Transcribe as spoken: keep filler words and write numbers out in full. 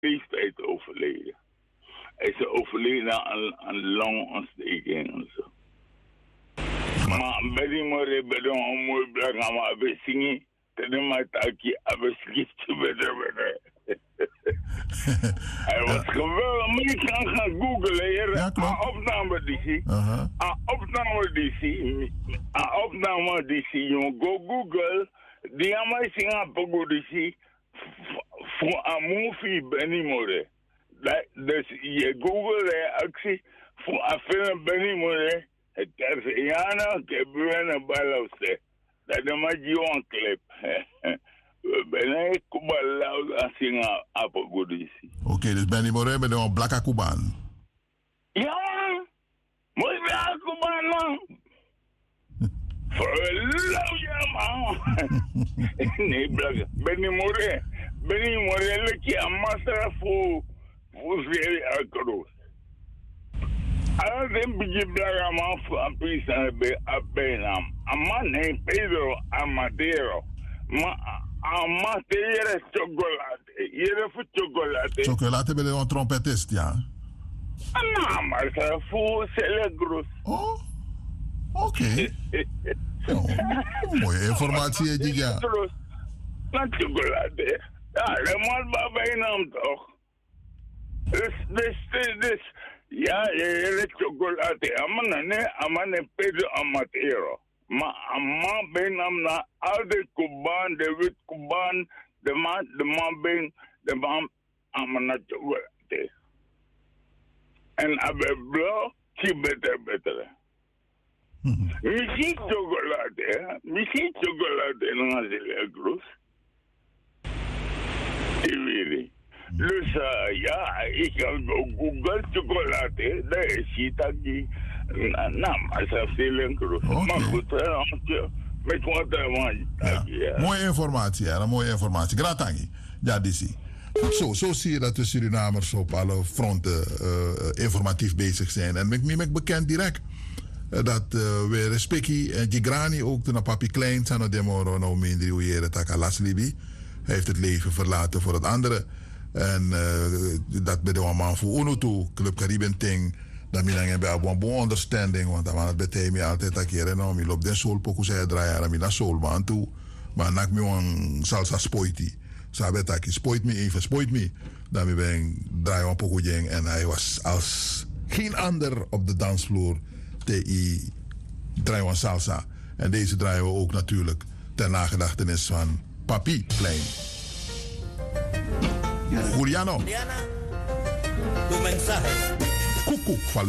leeftijd overleden. Hij is overleden aan, aan longontsteking en zo. Maar bij die moeder bij de mooi blak aan mijn bezingen. Toen mijn takje hebben schriftje bij de Hij was geweldig. Maar je kan gaan googlen. Ja, klopt. Opname die zie. Aan opname die zie. Aan opname die zie. Je go Google. Die aan mij zingen op Google zie. Voor een movie Benny More. Dus je Google de actie. Voor een film Benny More. Het is Jana. Ik heb een balauwste. Dat is maar een clip. Ben Kuba loud en zingen op Google. Oké, dus Benny More ben een blakke Kubaan. Ja, mooi blakke Kubaan, man. Voor ja, man. Nee, blakke. Benny More. Benny More, lekker een master voor voor veel akkoord. Alles een beetje blakke man voor een pizza bijna. Een man heet Pedro Amadero. Maar Amadero chocolate. Hier voor chocolate. Chocolate ben je een trompetist, ja? Nou, maar ze voor Celegros. Oh, oké. Okay. Oh, mooie informatie, Giga. Na chocolate. Ja, de man bij bijnaam toch. Dus, dus, dus, dus. Ja, je chocolate. Amana ne, amane Pedro Amadero. Maar amma bijnaam na al de Kuban, de wit Kuban, de man, de man ben, de man amana chocolate. En abe blauw, zie beter, beter. Misschien chocolade, misschien chocolade en dan is het groot. Ik weet niet. Dus uh, ja, ik kan Google chocolade, dat is het die. Nou, maar ze heeft veel groot. Maar goed, met wat hij want. Mooie informatie, ja, mooie informatie. Gratangi. Ja, die Zo, zo zie je dat de Surinamers op alle fronten uh, informatief bezig zijn. En ik ben bekend direct uh, dat uh, we respectie en Gigrani ook toen papi klein zijn de moro no minder hoe taka laslibi. Hij heeft het leven verlaten voor het andere. En uh, dat bij de man voor Uno toe, Club Caribbean Ting. Dan ben je bij een bon understanding, want dan het betekent me altijd dat keer en ik loop den soul pokus hij draaien, dan ben ik soul man toe. Maar dan ben ik een salsa spoiti. Sabe dat je spoit me even, spoit me. Dan ben ik draaien een pokoe en hij was als geen ander op de dansvloer te draaien een salsa. En deze draaien we ook natuurlijk ter nagedachtenis van Papi Klein. Juliano. Juliana, tu mensaje. Koekoek van